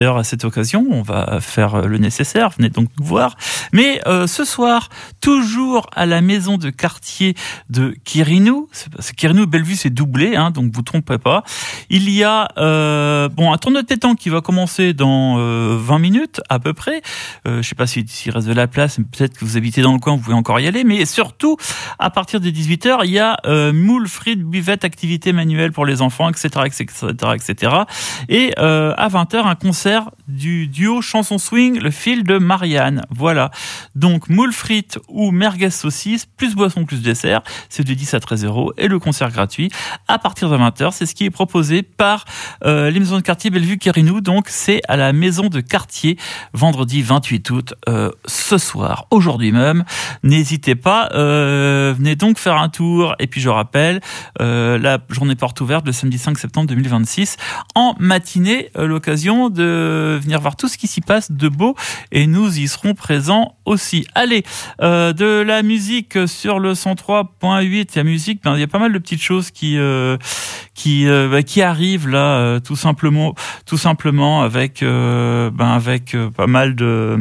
D'ailleurs, à cette occasion, on va faire le nécessaire, venez donc nous voir. Mais ce soir, toujours à la maison de quartier de Quirinou, Quirinou Bellevue c'est doublé, hein, donc vous trompez pas. Il y a un tournoi de pétanque qui va commencer dans 20 minutes à peu près. Je sais pas s'il reste de la place, peut-être que vous habitez dans le coin, vous pouvez encore y aller. Mais surtout, à partir de 18h, il y a moules, frites, buvette, activités manuelles pour les enfants, etc., etc., etc. Et à 20h, un concert du duo chanson swing Le Fil de Marianne. Voilà. Donc moules frites ou merguez saucisse, plus boisson, plus dessert. C'est de 10 à 13 € et le concert gratuit à partir de 20h. C'est ce qui est proposé par les maisons de quartier Bellevue Quirinou. Donc c'est à la maison de quartier vendredi 28 août ce soir, aujourd'hui même. N'hésitez pas, venez donc faire un tour. Et puis je rappelle, la journée porte ouverte le samedi 5 septembre 2026 en matinée, l'occasion de venir voir tout ce qui s'y passe de beau et nous y serons présents aussi. Allez, de la musique sur le 103.8, il y a pas mal de petites choses qui arrivent là, tout simplement avec pas mal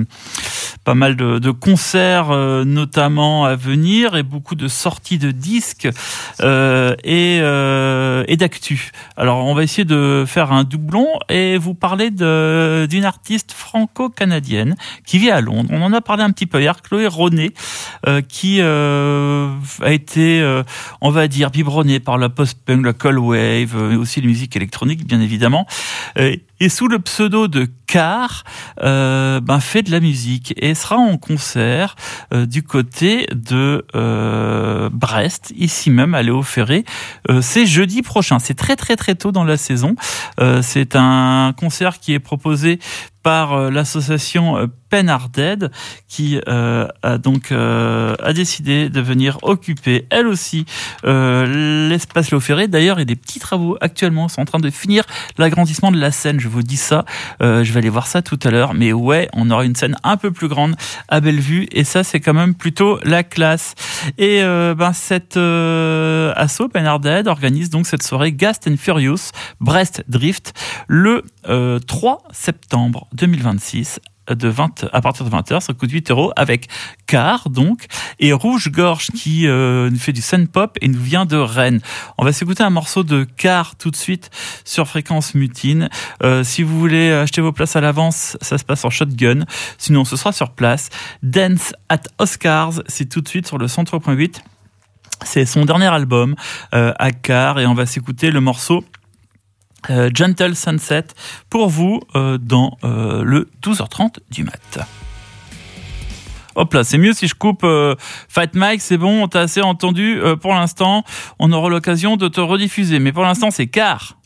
de concerts notamment à venir et beaucoup de sorties de disques et d'actu. Alors on va essayer de faire un doublon et vous parler d'une artiste franco-canadienne qui vit à Londres. On en a parlé un petit peu hier, Chloé Ronet, qui a été, on va dire, biberonnée par la post-punk, la cold wave, aussi la musique électronique, bien évidemment. Et sous le pseudo de Car, fait de la musique et sera en concert du côté de Brest, ici même à Léo Ferré. C'est jeudi prochain. C'est très très très tôt dans la saison. C'est un concert qui est proposé par l'association Pen Art Dead qui a décidé de venir occuper elle aussi l'espace Léo Ferré. D'ailleurs, il y a des petits travaux actuellement, sont en train de finir l'agrandissement de la scène, je vous dis ça, je vais aller voir ça tout à l'heure, mais ouais, on aura une scène un peu plus grande à Bellevue et ça c'est quand même plutôt la classe. Et cette asso Pen Art Dead organise donc cette soirée Fast and Furious Brest Drift le 3 septembre 2026 à partir de 20h, ça coûte 8 € avec Car, donc, et Rouge-Gorge qui nous fait du Sun-Pop et nous vient de Rennes. On va s'écouter un morceau de Car tout de suite sur Fréquence Mutine. Si vous voulez acheter vos places à l'avance, ça se passe en shotgun. Sinon, ce sera sur place. Dance at Oscars, c'est tout de suite sur le 103.8. C'est son dernier album à Car et on va s'écouter le morceau Gentle Sunset pour vous dans le 12h30 du mat. Hop là, c'est mieux si je coupe Fight Mike, c'est bon, t'as assez entendu pour l'instant. On aura l'occasion de te rediffuser, mais pour l'instant c'est Car.